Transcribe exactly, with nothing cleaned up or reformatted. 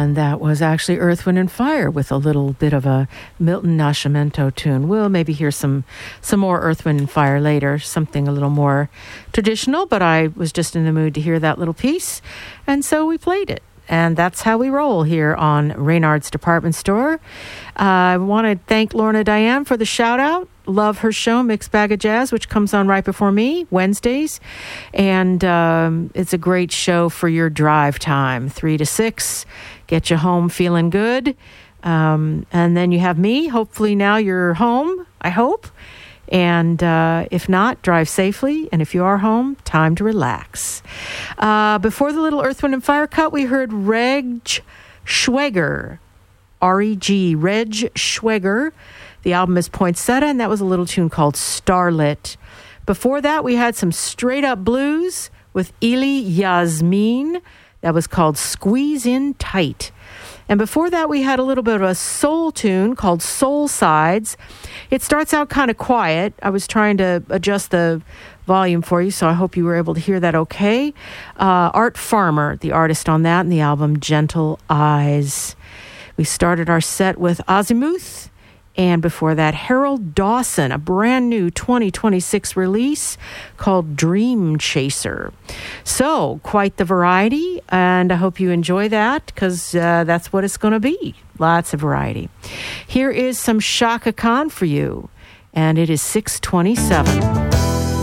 And that was actually Earth, Wind and Fire with a little bit of a Milton Nascimento tune. We'll maybe hear some some more Earth, Wind and Fire later, something a little more traditional, but I was just in the mood to hear that little piece, and so we played it. And that's how we roll here on Reynard's Department Store. Uh, I want to thank Lorna Diane for the shout-out. Love her show, Mixed Bag of Jazz, which comes on right before me, Wednesdays. And um, it's a great show for your drive time, three to six. Get you home feeling good. Um, and then you have me. Hopefully now you're home, I hope. And uh, if not, drive safely. And if you are home, time to relax. Uh, before the little Earth, Wind and Fire cut, we heard Reg Schweger, R E G, Reg Schweger. The album is Poinsettia, and that was a little tune called Starlit. Before that, we had some straight-up blues with Eli Yasmin. That was called Squeeze In Tight. And before that, we had a little bit of a soul tune called Soul Sides. It starts out kind of quiet. I was trying to adjust the volume for you, so I hope you were able to hear that okay. Uh, Art Farmer, the artist on that, and the album Gentle Eyes. We started our set with Azimuth, and before that, Harold Dawson, a brand new twenty twenty-six release called Dream Chaser. So, quite the variety, and I hope you enjoy that, because uh, that's what it's going to be. Lots of variety. Here is some Chaka Khan for you, and it is six twenty-seven.